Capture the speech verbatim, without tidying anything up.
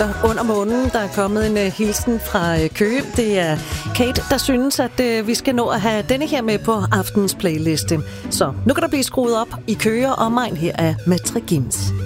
Under månen, der er kommet en uh, hilsen fra uh, Køge. Det er Kate, der synes, at uh, vi skal nå at have denne her med på aftens playliste. Så nu kan der blive skruet op i Køge og omegn. Her af Matre Gims.